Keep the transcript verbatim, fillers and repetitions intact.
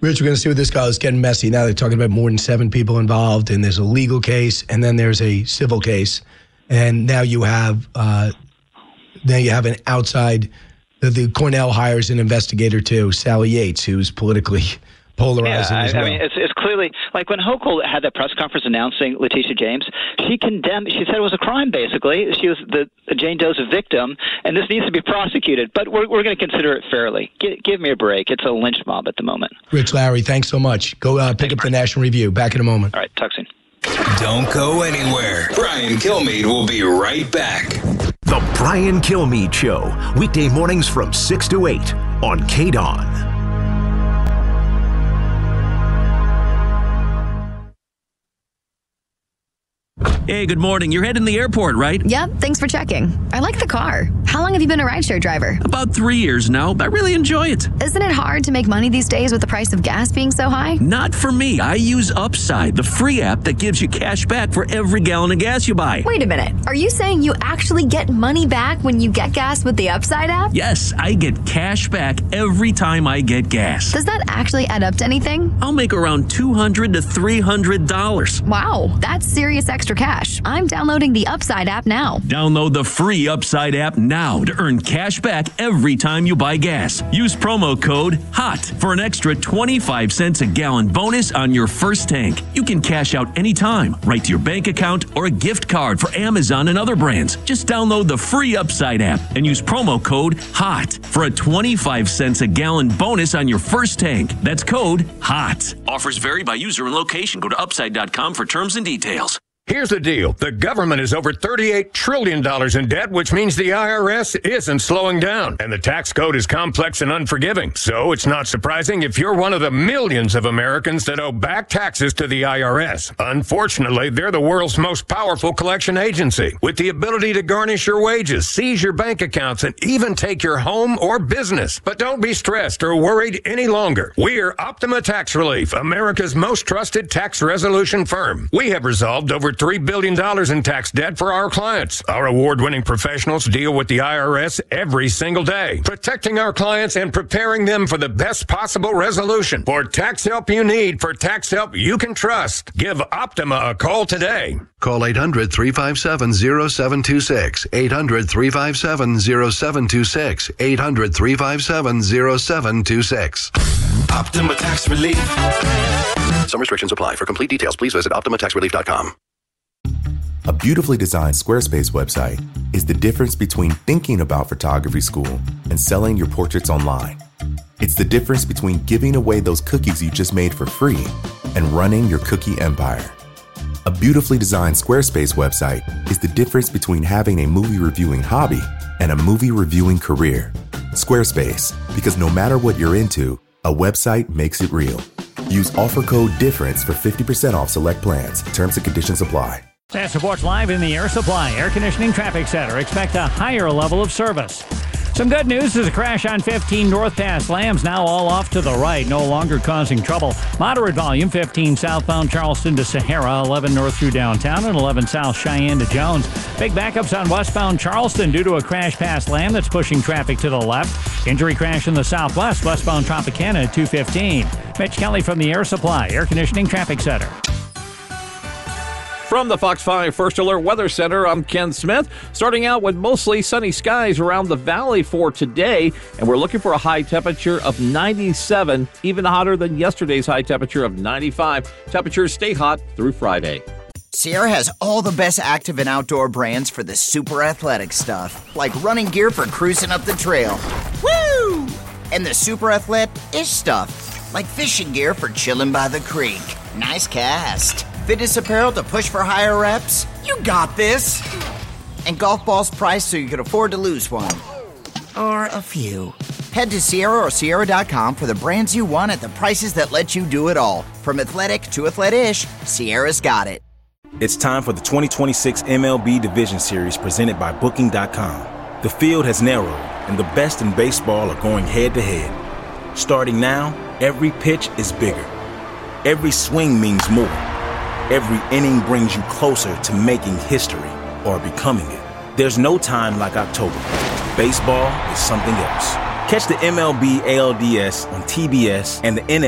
Rich, we're going to see where this goes. It's getting messy. Now they're talking about more than seven people involved, and there's a legal case, and then there's a civil case. And now you have uh, now you have an outside, the, the Cornell hires an investigator too, Sally Yates, who's politically polarizing yeah, I, as well. I mean, it's, it's clearly, like when Hochul had that press conference announcing Letitia James, she condemned, she said it was a crime, basically. She was the, the Jane Doe's victim, and this needs to be prosecuted, but we're, we're going to consider it fairly. Give, give me a break. It's a lynch mob at the moment. Rich Larry, thanks so much. Go uh, pick Thanks, up Brian. the National Review. Back in a moment. All right, talk soon. Don't go anywhere. Brian Kilmeade will be right back. The Brian Kilmeade Show, weekday mornings from six to eight on K D O N. Hey, good morning. You're heading to the airport, right? Yep, thanks for checking. I like the car. How long have you been a rideshare driver? About three years now. I really enjoy it. Isn't it hard to make money these days with the price of gas being so high? Not for me. I use Upside, the free app that gives you cash back for every gallon of gas you buy. Wait a minute. Are you saying you actually get money back when you get gas with the Upside app? Yes, I get cash back every time I get gas. Does that actually add up to anything? I'll make around two hundred to three hundred dollars. Wow, that's serious extra cash. I'm downloading the Upside app now. Download the free Upside app now to earn cash back every time you buy gas. Use promo code HOT for an extra twenty-five cents a gallon bonus on your first tank. You can cash out anytime, right to your bank account or a gift card for Amazon and other brands. Just download the free Upside app and use promo code HOT for a twenty-five cents a gallon bonus on your first tank. That's code HOT. Offers vary by user and location. Go to upside dot com for terms and details. Here's the deal. The government is over thirty-eight trillion dollars in debt, which means the I R S isn't slowing down. And the tax code is complex and unforgiving. So it's not surprising if you're one of the millions of Americans that owe back taxes to the I R S. Unfortunately, they're the world's most powerful collection agency, with the ability to garnish your wages, seize your bank accounts, and even take your home or business. But don't be stressed or worried any longer. We're Optima Tax Relief, America's most trusted tax resolution firm. We have resolved over three billion dollars in tax debt for our clients. Our award-winning professionals deal with the I R S every single day, protecting our clients and preparing them for the best possible resolution. For tax help you need, for tax help you can trust, give Optima a call today. Call eight hundred, three five seven, zero seven two six, eight hundred, three five seven, zero seven two six, eight hundred, three five seven, zero seven two six. Optima Tax Relief. Some restrictions apply. For complete details, please visit optima tax relief dot com. A beautifully designed Squarespace website is the difference between thinking about photography school and selling your portraits online. It's the difference between giving away those cookies you just made for free and running your cookie empire. A beautifully designed Squarespace website is the difference between having a movie reviewing hobby and a movie reviewing career. Squarespace, because no matter what you're into, a website makes it real. Use offer code DIFFERENCE for fifty percent off select plans. Terms and conditions apply. Staff supports live in the Air Supply Air Conditioning Traffic Center. Expect a higher level of service. Some good news is a crash on fifteen north past Lambs, now all off to the right, no longer causing trouble. Moderate volume, fifteen southbound Charleston to Sahara, eleven north through downtown, and eleven south Cheyenne to Jones. Big backups on westbound Charleston due to a crash past Lamb that's pushing traffic to the left. Injury crash in the southwest, westbound Tropicana at two fifteen. Mitch Kelly from the Air Supply Air Conditioning Traffic Center. From the Fox five First Alert Weather Center, I'm Ken Smith. Starting out with mostly sunny skies around the valley for today, and we're looking for a high temperature of ninety-seven, even hotter than yesterday's high temperature of ninety-five. Temperatures stay hot through Friday. Sierra has all the best active and outdoor brands for the super athletic stuff, like running gear for cruising up the trail. Woo! And the super athletic-ish stuff, like fishing gear for chilling by the creek. Nice cast. Fitness apparel to push for higher reps? You got this! And golf balls priced so you can afford to lose one. Or a few. Head to Sierra or Sierra dot com for the brands you want at the prices that let you do it all. From athletic to athletic-ish, Sierra's got it. It's time for the twenty twenty-six M L B Division Series presented by Booking dot com. The field has narrowed, and the best in baseball are going head-to-head. Starting now, every pitch is bigger. Every swing means more. Every inning brings you closer to making history or becoming it. There's no time like October. Baseball is something else. Catch the M L B A L D S on T B S and the N